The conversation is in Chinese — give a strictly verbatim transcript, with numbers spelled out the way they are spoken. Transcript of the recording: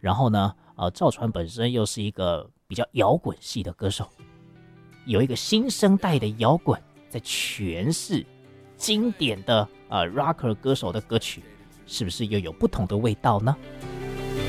然后呢，呃，赵传本身又是一个比较摇滚系的歌手，有一个新生代的摇滚在诠释经典的呃 rocker 歌手的歌曲，是不是又有不同的味道呢？